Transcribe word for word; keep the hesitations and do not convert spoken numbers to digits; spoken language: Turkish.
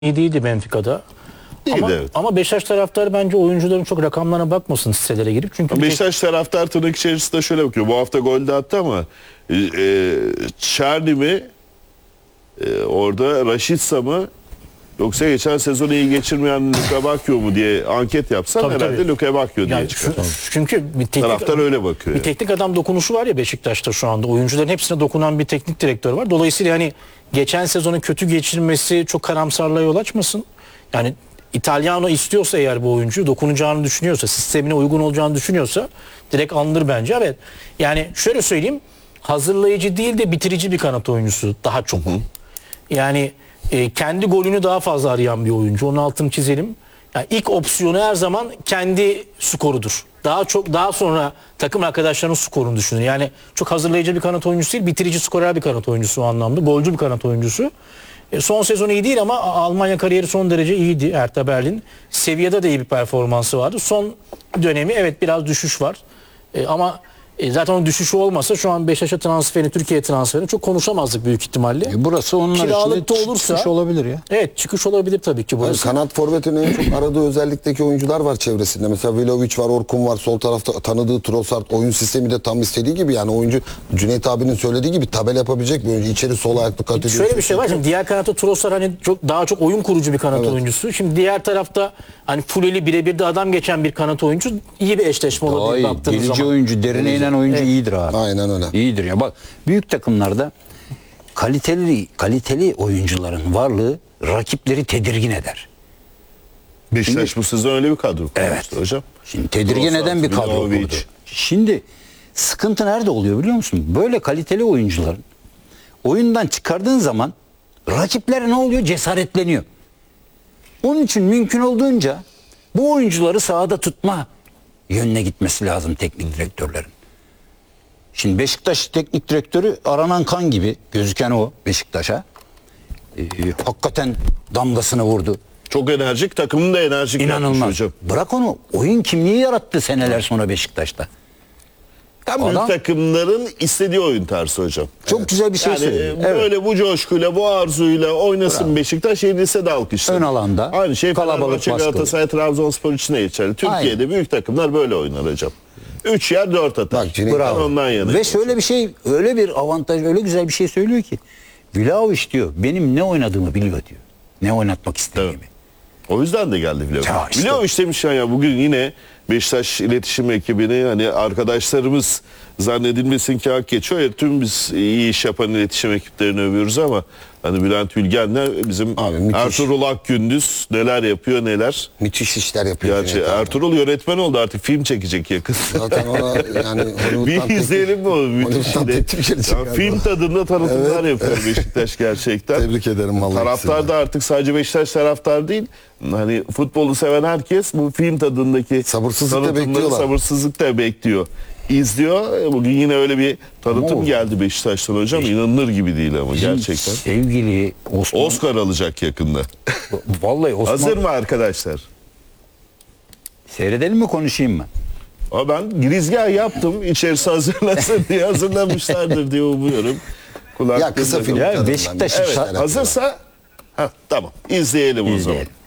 iyi değildi Benfica'da. Değildi, ama, evet. ama Beşiktaş taraftarı bence oyuncuların çok rakamlarına bakmasın sitelere girip. Çünkü Ama Beşiktaş taraftar tırnak içerisinde şöyle bakıyor. Bu hafta gol de attı ama e, e, Çerni mi e, orada Raşitsa mı yoksa geçen sezonu iyi geçirmeyen Luka Bakio mu diye anket yapsan Tabii, herhalde tabii. Luka Bakio diye yani çıkar. şu- çünkü bir teknik, Taraftar öyle bakıyor. bir teknik adam dokunuşu var ya Beşiktaş'ta şu anda. Oyuncuların hepsine dokunan bir teknik direktör var. Dolayısıyla yani geçen sezonu kötü geçirmesi çok karamsarlığa yol açmasın. Yani İtalyano istiyorsa eğer bu oyuncu dokunacağını düşünüyorsa, sistemine uygun olacağını düşünüyorsa direkt alınır bence. Evet. Yani şöyle söyleyeyim. Hazırlayıcı değil de bitirici bir kanat oyuncusu daha çok. Hı hı. Yani e, kendi golünü daha fazla arayan bir oyuncu. Onun altını çizelim. Yani ilk opsiyonu her zaman kendi skorudur. Daha çok daha sonra takım arkadaşlarının skorunu düşünür. Yani çok hazırlayıcı bir kanat oyuncusu değil, bitirici skorer bir kanat oyuncusu o anlamda. Golcü bir kanat oyuncusu. E, son sezon iyi değil ama Almanya kariyeri son derece iyiydi Hertha Berlin. Seviyede de iyi bir performansı vardı. Son dönemi evet biraz düşüş var. E, ama e, zaten o düşüşü olmasa şu an Beşiktaş'a transferini, Türkiye transferini çok konuşamazdık büyük ihtimalle. E burası onlar Kiralık da için olursa çıkış olabilir ya. Evet, çıkış olabilir tabii ki Yani burası. kanat forvetin en çok aradığı özellikteki oyuncular var çevresinde. Mesela Vlahovic var, Orkun var. Sol tarafta tanıdığı Trossard. Oyun sistemi de tam istediği gibi. Yani oyuncu Cüneyt abinin söylediği gibi tabela yapabilecek bir oyuncu. İçeri sol ayaklı kat ediyor. Şöyle bir şey var. Şimdi diğer kanatta Trossard hani çok daha çok oyun kurucu bir kanat Evet. oyuncusu. Şimdi diğer tarafta hani fuleli birebir de adam geçen bir kanat oyuncu iyi bir eşleşme Daha olabilir iyi. baktığınız Gelici zaman. oyuncu, derine inen oyuncu Evet. iyidir abi. Aynen öyle. İyidir ya. Bak büyük takımlarda kaliteli kaliteli oyuncuların varlığı rakipleri tedirgin eder. Beşiktaş bu sezon öyle bir kadro kurmuştu Evet. hocam. Şimdi tedirgin Trossard, eden bir kadro Vlahovic. kurdu. Şimdi sıkıntı nerede oluyor biliyor musun? Böyle kaliteli oyuncuların oyundan çıkardığın zaman rakipler ne oluyor? Cesaretleniyor. Onun için mümkün olduğunca bu oyuncuları sahada tutma yönüne gitmesi lazım teknik direktörlerin. Şimdi Beşiktaş teknik direktörü aranan kan gibi gözüken o Beşiktaş'a. Ee, hakikaten damgasını vurdu. Çok enerjik, takımın da enerjik yapmış İnanılmaz. hocam. Bırak onu. Oyun kimliği yarattı seneler sonra Beşiktaş'ta. Tam Adam- büyük takımların istediği oyun tarzı hocam. Çok güzel bir şey Yani söylüyor. e, böyle bu coşkuyla, bu arzuyla oynasın Beşiktaş, yenilse de alkışlar. Ön alanda, Aynı şey kalabalık Fenerbahçe, baskılı. Galatasaray, Trabzonspor için de geçerli. Türkiye'de büyük takımlar böyle oynar hocam. Üç yer dört atar. Bak, Cüneyt- Ben Bravo. ondan yanayım. Ve şöyle bir şey, öyle bir avantaj, öyle güzel bir şey söylüyor ki. Vlahovic diyor, benim ne oynadığımı biliyor diyor. Ne oynatmak istediğimi. Evet. O yüzden de geldi Ya Vlahovic. işte. Vlahovic demiş ya, ya bugün yine Beşiktaş iletişim ekibini hani arkadaşlarımız zannedilmesin ki hak geçiyor. Ya, tüm biz iyi iş yapan iletişim ekiplerini övüyoruz ama hani Bülent Ülgen'le bizim Abi müthiş. Ertuğrul Akgündüz neler yapıyor neler. Müthiş işler yapıyor. Gerçi Cüneyt abi. Ertuğrul yönetmen oldu, artık film çekecek yakın. Zaten ona yani Hollywood'dan Bir teklif- izleyelim mi o müthiş Hollywood'dan yine. teklif gelecek Ya, galiba. film tadında tanıtımlar yapıyor Beşiktaş gerçekten. Tebrik ederim vallahi Taraftar ikisini. da artık sadece Beşiktaş taraftar değil. Hani futbolu seven herkes bu film tadındaki Sabırsızlıkla tanıtımları bekliyorlar. sabırsızlıkla bekliyor. İzliyor. Bugün yine öyle bir tanıtım Ama geldi Beşiktaş'tan hocam. İnanılır gibi değil ama gerçekten. Sevgili Osman. Oscar alacak yakında. Vallahi Osman. Hazır mı arkadaşlar? Seyredelim mi konuşayım mı? Ama ben girizgah yaptım. İçerisi hazırlasın diye hazırlamışlardır diye umuyorum. Ya kısa film. Ya tadından Beşiktaş- bir Evet, şeyler yapıyorlar. hazırsa ha, tamam. İzleyelim o zaman. İzleyelim.